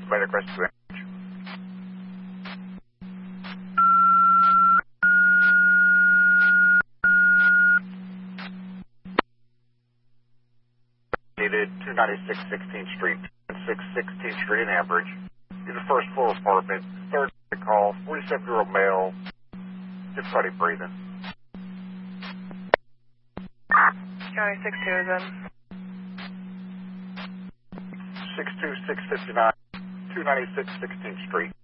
Spider Crest 2. Needed 296 16th Street, 6 16th Street in Ambridge. You're the first floor apartment, third call, 47-year-old male, difficulty breathing. County 62 is in. 62659, 296 16th Street.